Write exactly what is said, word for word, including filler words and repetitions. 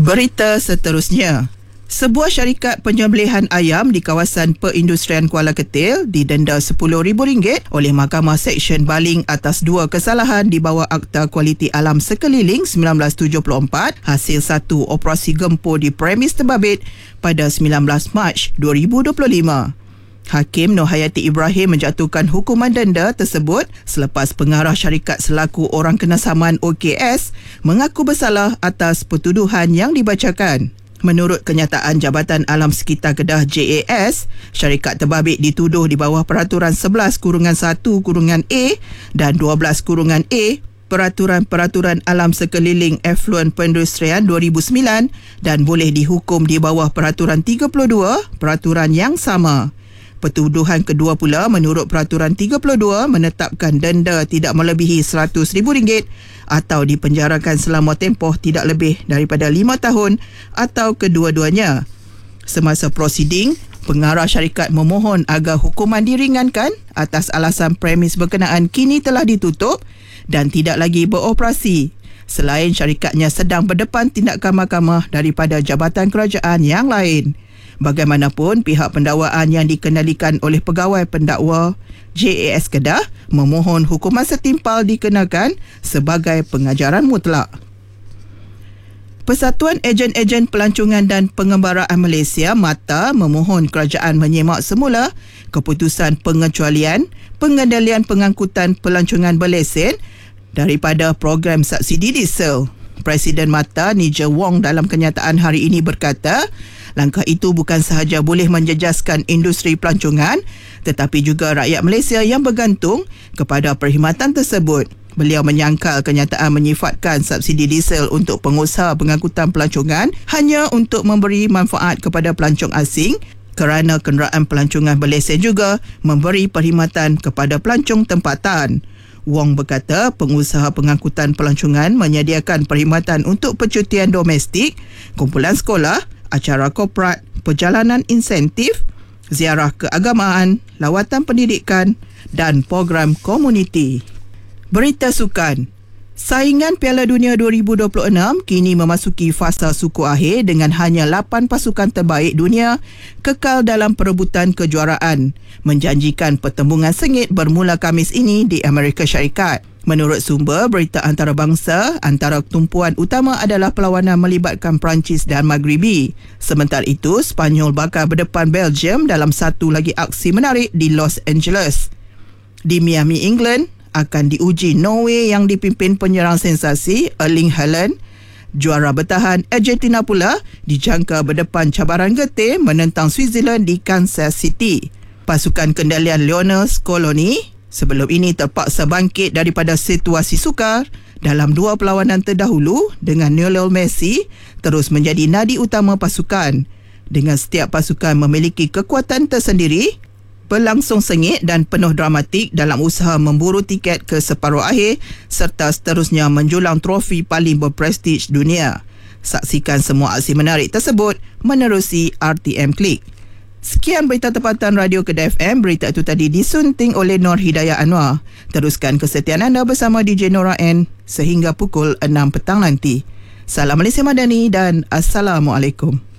Berita seterusnya. Sebuah syarikat penyembelihan ayam di kawasan perindustrian Kuala Ketil didenda sepuluh ribu ringgit oleh Mahkamah Seksyen Baling atas dua kesalahan di bawah Akta Kualiti Alam Sekeliling sembilan belas tujuh puluh empat hasil satu operasi gempur di premis terbabit pada sembilan belas Mac dua ribu dua puluh lima. Hakim Nur Hayati Ibrahim menjatuhkan hukuman denda tersebut selepas pengarah syarikat selaku orang kenasaman O K S mengaku bersalah atas pertuduhan yang dibacakan. Menurut kenyataan Jabatan Alam Sekitar Kedah J A S, syarikat terbabit dituduh di bawah Peraturan sebelas satu A dan dua belas A Peraturan-Peraturan Alam Sekeliling Efluent Perindustrian dua ribu sembilan dan boleh dihukum di bawah Peraturan tiga puluh dua peraturan yang sama. Pertuduhan kedua pula menurut Peraturan tiga puluh dua menetapkan denda tidak melebihi seratus ribu ringgit atau dipenjarakan selama tempoh tidak lebih daripada lima tahun atau kedua-duanya. Semasa prosiding, pengarah syarikat memohon agar hukuman diringankan atas alasan premis berkenaan kini telah ditutup dan tidak lagi beroperasi. Selain syarikatnya sedang berdepan tindakan mahkamah daripada jabatan kerajaan yang lain. Bagaimanapun, pihak pendakwaan yang dikendalikan oleh pegawai pendakwa J A S Kedah memohon hukuman setimpal dikenakan sebagai pengajaran mutlak. Persatuan Ejen-Ejen Pelancongan dan Pengembaraan Malaysia MATA memohon kerajaan menyemak semula keputusan pengecualian pengendalian pengangkutan pelancongan berlesen daripada program subsidi diesel. Presiden MATA Nigel Wong dalam kenyataan hari ini berkata, langkah itu bukan sahaja boleh menjejaskan industri pelancongan tetapi juga rakyat Malaysia yang bergantung kepada perkhidmatan tersebut. Beliau menyangkal kenyataan menyifatkan subsidi diesel untuk pengusaha pengangkutan pelancongan hanya untuk memberi manfaat kepada pelancong asing kerana kenderaan pelancongan berlesen juga memberi perkhidmatan kepada pelancong tempatan. Wong berkata pengusaha pengangkutan pelancongan menyediakan perkhidmatan untuk percutian domestik, kumpulan sekolah, acara korporat, perjalanan insentif, ziarah keagamaan, lawatan pendidikan dan program komuniti. Berita sukan. Saingan Piala Dunia dua ribu dua puluh enam kini memasuki fasa suku akhir dengan hanya lapan pasukan terbaik dunia kekal dalam perebutan kejuaraan, menjanjikan pertembungan sengit bermula Khamis ini di Amerika Syarikat. Menurut sumber berita antarabangsa, antara tumpuan utama adalah perlawanan melibatkan Perancis dan Maghribi. Sementara itu, Spanyol bakal berdepan Belgium dalam satu lagi aksi menarik di Los Angeles. Di Miami, England, akan diuji Norway yang dipimpin penyerang sensasi Erling Haaland. Juara bertahan Argentina pula dijangka berdepan cabaran getih menentang Switzerland di Kansas City. Pasukan kendalian Lionel Scaloni sebelum ini terpaksa bangkit daripada situasi sukar dalam dua perlawanan terdahulu dengan Lionel Messi terus menjadi nadi utama pasukan. Dengan setiap pasukan memiliki kekuatan tersendiri, berlangsung sengit dan penuh dramatik dalam usaha memburu tiket ke separuh akhir serta seterusnya menjulang trofi paling berprestij dunia. Saksikan semua aksi menarik tersebut menerusi R T M Klik. Sekian berita tempatan Radio Kedah F M. Berita itu tadi disunting oleh Nur Hidayah Anwar. Teruskan kesetiaan anda bersama D J Nora N sehingga pukul enam petang nanti. Salam Malaysia Madani dan Assalamualaikum.